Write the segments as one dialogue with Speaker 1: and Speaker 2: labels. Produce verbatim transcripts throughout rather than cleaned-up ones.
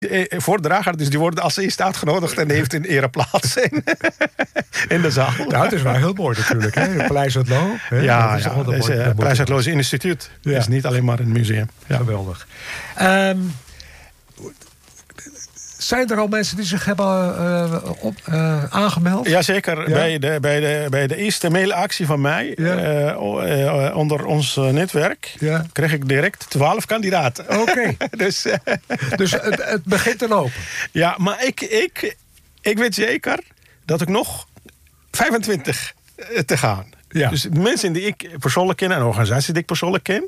Speaker 1: voordrager, dus die wordt als eerste uitgenodigd en die heeft een ereplaats in, in de zaal.
Speaker 2: Nou, het is wel heel mooi natuurlijk, hè? Het Paleis het Loo. Hè?
Speaker 1: Ja,
Speaker 2: is
Speaker 1: ja het is, uh, Paleis het Loo is een instituut. Het ja. is niet alleen maar een museum.
Speaker 2: Ja. Geweldig. Um, Zijn er al mensen die zich hebben uh, op, uh, aangemeld?
Speaker 1: Jazeker. Ja. Bij, de, bij, de, bij de eerste mailactie van mij, ja. uh, uh, onder ons uh, netwerk, ja. kreeg ik direct twaalf kandidaten.
Speaker 2: Oké. Okay.
Speaker 1: dus uh,
Speaker 2: dus het, het begint te lopen.
Speaker 1: Ja, maar ik, ik, ik weet zeker dat ik nog vijfentwintig te gaan. Ja. Dus de mensen die ik persoonlijk ken en organisaties die ik persoonlijk ken.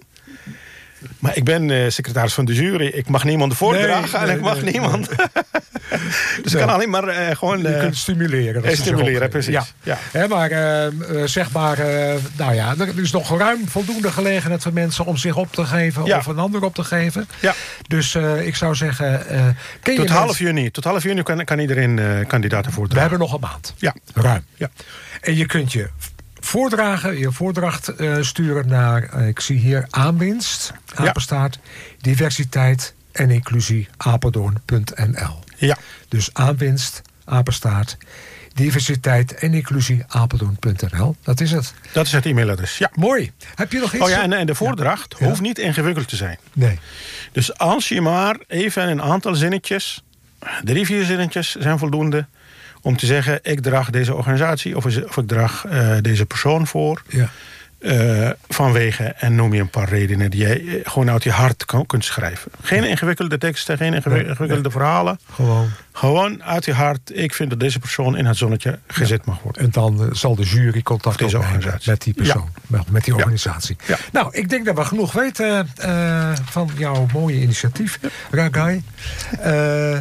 Speaker 1: Maar ik ben uh, secretaris van de jury. Ik mag niemand voordragen nee, nee, en ik mag nee, niemand. Nee. dus ja. ik kan alleen maar uh, gewoon... Uh,
Speaker 2: je kunt stimuleren. Dat
Speaker 1: stimuleren, precies.
Speaker 2: Ja.
Speaker 1: Ja.
Speaker 2: He, maar uh, zeg maar... Uh, nou ja, er is nog ruim voldoende gelegenheid voor mensen om zich op te geven. Ja. Of een ander op te geven. Ja. Dus uh, ik zou zeggen... Uh, ken
Speaker 1: tot,
Speaker 2: je
Speaker 1: half
Speaker 2: mensen...
Speaker 1: juni, tot half juni kan, kan iedereen uh, kandidaten voordragen.
Speaker 2: We hebben nog een maand.
Speaker 1: Ja.
Speaker 2: Ruim. Ja. En je kunt je... voordragen, je voordracht uh, sturen naar, uh, ik zie hier, aanwinst, apenstaart, ja. diversiteit en inclusie, apeldoorn punt n l.
Speaker 1: Ja.
Speaker 2: Dus aanwinst, apenstaart, diversiteit en inclusie, apeldoorn punt n l. Dat is het.
Speaker 1: Dat is het e-mailadres, ja.
Speaker 2: Mooi. Heb je nog iets?
Speaker 1: Oh ja, en, en de voordracht ja. hoeft niet ingewikkeld te zijn.
Speaker 2: Nee.
Speaker 1: Dus als je maar even een aantal zinnetjes, drie, vier zinnetjes zijn voldoende, om te zeggen, ik draag deze organisatie of, of ik draag uh, deze persoon voor. Ja. Uh, vanwege, en noem je een paar redenen die je gewoon uit je hart kan, kunt schrijven. Geen ja. ingewikkelde teksten, geen ingewikkelde nee, nee. verhalen.
Speaker 2: Gewoon.
Speaker 1: Gewoon uit je hart, ik vind dat deze persoon in het zonnetje gezet ja. mag worden.
Speaker 2: En dan uh, zal de jury contact opnemen met die persoon, ja. met die organisatie. Ja. Ja. Nou, ik denk dat we genoeg weten uh, van jouw mooie initiatief, ja. Ragai. Uh,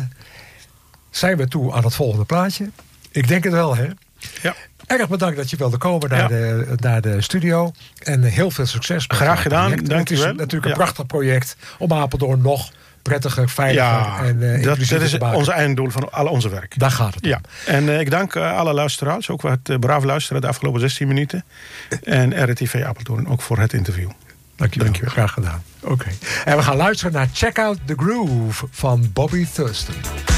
Speaker 2: Zijn we toe aan het volgende plaatje? Ik denk het wel, hè?
Speaker 1: Ja.
Speaker 2: Erg bedankt dat je wilde komen naar, ja. de, naar de studio. En heel veel succes.
Speaker 1: Graag gedaan, dank je wel.
Speaker 2: Het is natuurlijk een ja. prachtig project om Apeldoorn nog prettiger, veiliger
Speaker 1: ja,
Speaker 2: en uh,
Speaker 1: dat, dat is
Speaker 2: ons
Speaker 1: einddoel van al onze werk.
Speaker 2: Daar gaat het om.
Speaker 1: Ja. En uh, ik dank uh, alle luisteraars, ook wat uh, braaf luisteren de afgelopen zestien minuten. En R T V Apeldoorn ook voor het interview.
Speaker 2: Dank je wel. Dank je wel. Graag gedaan. Oké. Okay. En we gaan luisteren naar Check Out the Groove van Bobby Thurston.